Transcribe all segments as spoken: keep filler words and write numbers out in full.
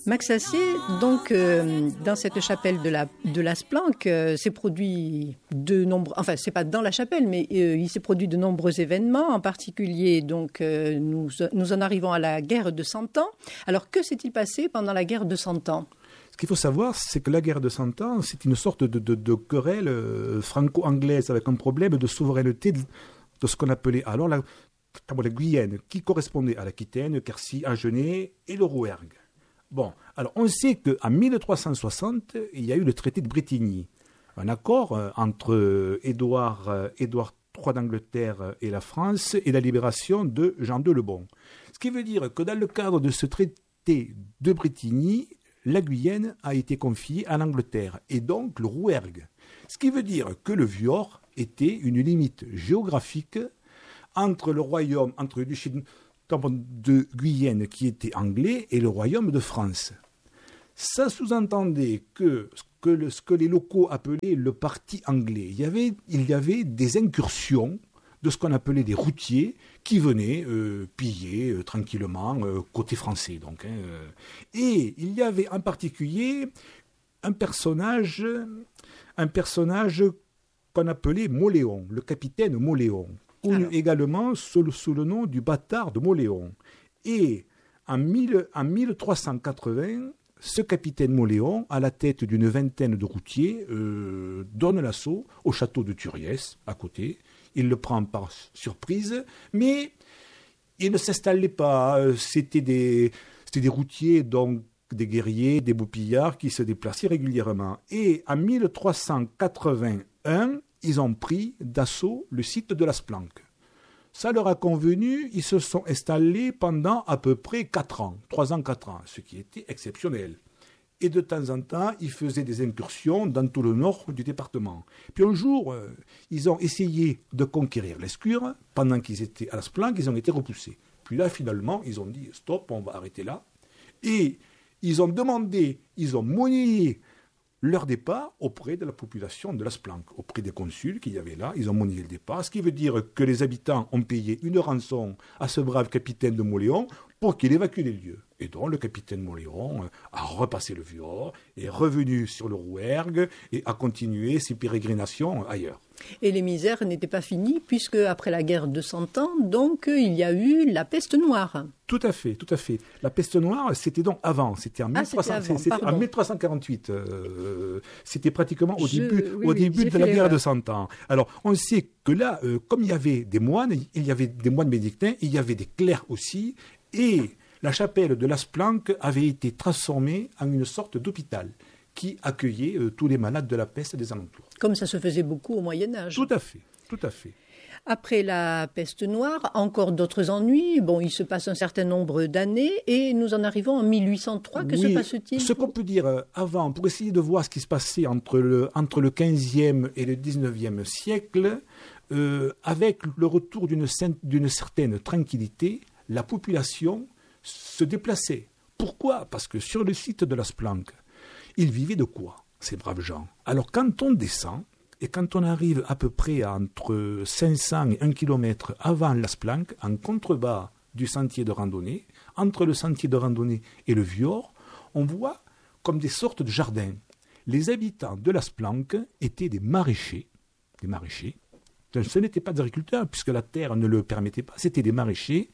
Max Assier, donc euh, dans cette chapelle de la de la Splanque, euh, s'est produit de nombreux, enfin c'est pas dans la chapelle, mais euh, il s'est produit de nombreux événements, en particulier donc euh, nous nous en arrivons à la guerre de Cent Ans. Alors que s'est-il passé pendant la guerre de Cent Ans? Ce qu'il faut savoir, c'est que la guerre de Cent Ans, c'est une sorte de, de, de querelle euh, franco-anglaise avec un problème de souveraineté de, de ce qu'on appelait alors la, la Guyenne, qui correspondait à l'Aquitaine, Quercy, Agenais et le Rouergue. Bon, alors on sait qu'en mille trois cent soixante, il y a eu le traité de Bretigny, un accord euh, entre euh, Édouard, euh, Édouard trois d'Angleterre et la France et la libération de Jean deux le Bon. Ce qui veut dire que dans le cadre de ce traité de Bretigny, la Guyenne a été confiée à l'Angleterre et donc le Rouergue. Ce qui veut dire que le Vior était une limite géographique entre le royaume, entre le duché de Guyenne qui était anglais et le royaume de France. Ça sous-entendait que ce que, le, ce que les locaux appelaient le parti anglais, il y avait, il y avait des incursions de ce qu'on appelait des routiers qui venaient euh, piller euh, tranquillement euh, côté français. Donc, hein, euh. Et il y avait en particulier un personnage, un personnage qu'on appelait Moléon, le capitaine Moléon, connu Alors. également sous, sous le nom du bâtard de Moléon. Et en, mille, en mille trois cent quatre-vingts, ce capitaine Moléon, à la tête d'une vingtaine de routiers, euh, donne l'assaut au château de Turiès, à côté. Il le prend par surprise, mais il ne s'installait pas. C'était des, c'était des routiers, donc des guerriers, des boupillards qui se déplaçaient régulièrement. Et en mille trois cent quatre-vingt-un, ils ont pris d'assaut le site de la Splanque. Ça leur a convenu, ils se sont installés pendant à peu près quatre ans, trois ans, quatre ans, ce qui était exceptionnel. Et de temps en temps, ils faisaient des incursions dans tout le nord du département. Puis un jour, euh, ils ont essayé de conquérir l'Escure. Pendant qu'ils étaient à la Splanque, ils ont été repoussés. Puis là, finalement, ils ont dit « stop, on va arrêter là ». Et ils ont demandé, ils ont monnayé leur départ auprès de la population de la Splanque, auprès des consuls qu'il y avait là. Ils ont monnayé le départ, ce qui veut dire que les habitants ont payé une rançon à ce brave capitaine de Moléon pour qu'il évacue les lieux. Et donc le capitaine Moléon a repassé le Vior, est revenu sur le Rouergue et a continué ses pérégrinations ailleurs. Et les misères n'étaient pas finies, puisque après la guerre de Cent Ans, donc il y a eu la peste noire. Tout à fait, tout à fait. La peste noire, c'était donc avant, c'était en, ah, mille trois cents, c'était avant, c'était en mille trois cent quarante-huit. Euh, c'était pratiquement au Je, début, oui, au oui, début de la guerre l'erreur. de Cent Ans. Alors, on sait que là, euh, comme il y avait des moines, il y avait des moines bénédictins, il y avait des clercs aussi, et la chapelle de la Splanque avait été transformée en une sorte d'hôpital qui accueillait euh, tous les malades de la peste des alentours. Comme ça se faisait beaucoup au Moyen-Âge. Tout à fait, tout à fait. Après la peste noire, encore d'autres ennuis. Bon, il se passe un certain nombre d'années et nous en arrivons en mille huit cent trois. Que oui, se passe-t-il? Ce qu'on peut dire euh, avant, pour essayer de voir ce qui se passait entre le, entre le quinzième et le dix-neuvième siècle, euh, avec le retour d'une, d'une certaine tranquillité, la population se déplaçait. Pourquoi? Parce que sur le site de la Splanque, ils vivaient de quoi, ces braves gens? Alors quand on descend, et quand on arrive à peu près à entre cinq cents et un kilomètre avant la Splanque, en contrebas du sentier de randonnée, entre le sentier de randonnée et le Vior, on voit comme des sortes de jardins. Les habitants de la Splanque étaient des maraîchers, des maraîchers. Ce n'étaient pas des agriculteurs, puisque la terre ne le permettait pas, c'était des maraîchers.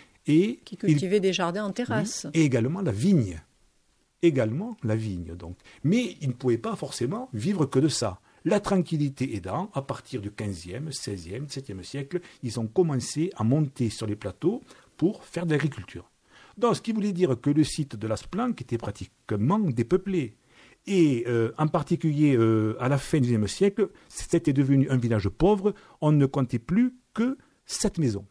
Et qui cultivaient il, des jardins en terrasse. Oui, et également la vigne. Également la vigne, donc. Mais ils ne pouvaient pas forcément vivre que de ça. La tranquillité aidant, à partir du quinzième, seizième, septième siècle, ils ont commencé à monter sur les plateaux pour faire de l'agriculture. Donc, ce qui voulait dire que le site de la Splanque était pratiquement dépeuplé. Et euh, en particulier, euh, à la fin du dix-neuvième siècle, c'était devenu un village pauvre. On ne comptait plus que sept maisons.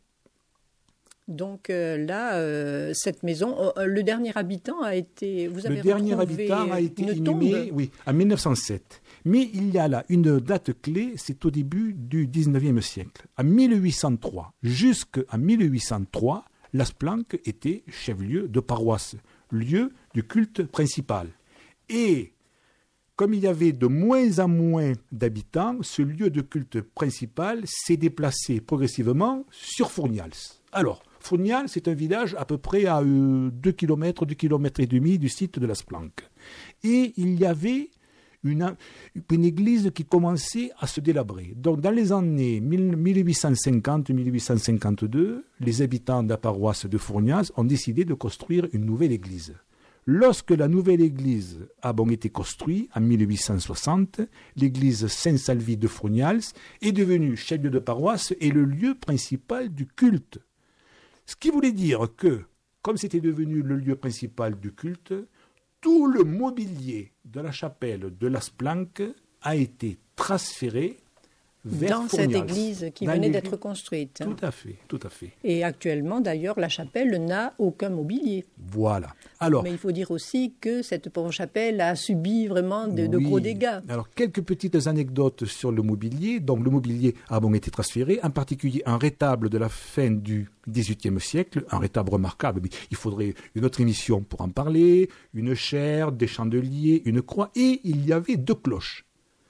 Donc euh, là, euh, cette maison, euh, le dernier habitant a été... Vous avez le dernier habitant a été inhumé oui, en mille neuf cent sept. Mais il y a là une date clé, c'est au début du dix-neuvième siècle. En mille huit cent trois, jusqu'en mille huit cent trois, la Splanque était chef-lieu de paroisse, lieu du culte principal. Et comme il y avait de moins en moins d'habitants, ce lieu de culte principal s'est déplacé progressivement sur Fournials. Alors, Fournial, c'est un village à peu près à euh, deux kilomètres, deux kilomètres et demi du site de Las Planques. Et il y avait une, une église qui commençait à se délabrer. Donc dans les années mille huit cent cinquante à mille huit cent cinquante-deux, les habitants de la paroisse de Fournials ont décidé de construire une nouvelle église. Lorsque la nouvelle église a bon été construite en mille huit cent soixante, l'église Saint-Salvi de Fournials est devenue chef-lieu de paroisse et le lieu principal du culte. Ce qui voulait dire que, comme c'était devenu le lieu principal du culte, tout le mobilier de la chapelle de Las Planques a été transféré vers dans Fournials, cette église qui dans venait l'église. d'être construite. Tout à fait, tout à fait. Et actuellement, d'ailleurs, la chapelle n'a aucun mobilier. Voilà. Alors, Mais il faut dire aussi que cette pauvre chapelle a subi vraiment de, de oui. gros dégâts. Alors, quelques petites anecdotes sur le mobilier. Donc, le mobilier a bon été transféré, en particulier un rétable de la fin du dix-huitième siècle, un rétable remarquable. Il faudrait une autre émission pour en parler, une chaire, des chandeliers, une croix, et il y avait deux cloches.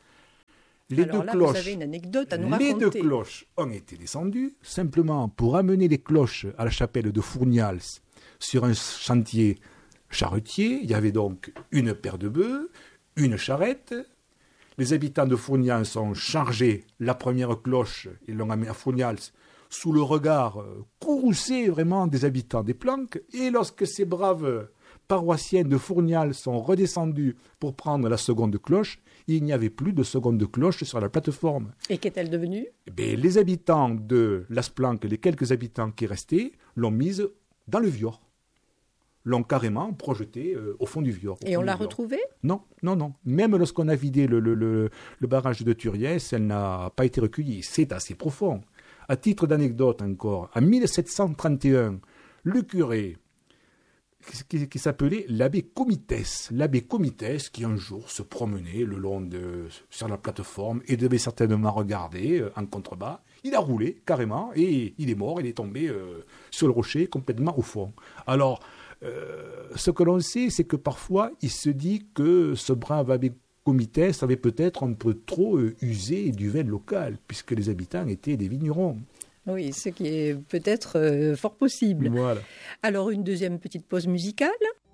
Les Alors deux là, cloches, vous avez une anecdote à nous les raconter. deux cloches ont été descendues simplement pour amener les cloches à la chapelle de Fournials sur un chantier charretier. Il y avait donc une paire de bœufs, une charrette. Les habitants de Fournials ont chargé la première cloche et l'ont amenée à Fournials sous le regard courroucé vraiment des habitants des Planques. Et lorsque ces braves paroissiens de Fournials sont redescendus pour prendre la seconde cloche, il n'y avait plus de seconde cloche sur la plateforme. Et qu'est-elle devenue ? Eh bien, les habitants de Las Planques, les quelques habitants qui restaient, l'ont mise dans le Vior. L'ont carrément projetée euh, au fond du Vior. Et on l'a retrouvée ? Non, non, non. Même lorsqu'on a vidé le, le, le, le barrage de Turiès, elle n'a pas été recueillie. C'est assez profond. À titre d'anecdote encore, en mille sept cent trente et un, le curé, qui, qui s'appelait l'abbé Comitès. L'abbé Comitès qui un jour se promenait le long de, sur la plateforme et devait certainement regarder euh, en contrebas. Il a roulé carrément et il est mort, il est tombé euh, sur le rocher complètement au fond. Alors, euh, ce que l'on sait, c'est que parfois il se dit que ce brave abbé Comitès avait peut-être un peu trop euh, usé du vin local puisque les habitants étaient des vignerons. Oui, ce qui est peut-être euh, fort possible. Voilà. Alors, une deuxième petite pause musicale.